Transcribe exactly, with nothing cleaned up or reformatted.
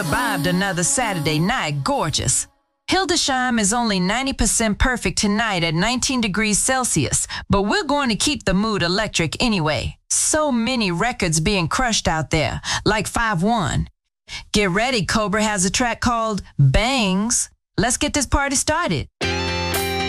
survived another Saturday night gorgeous. Hildesheim is only ninety percent perfect tonight at nineteen degrees Celsius, but we're going to keep the mood electric anyway. So many records being crushed out there, like five one. Get ready, Cobra has a track called Bangs. Let's get this party started.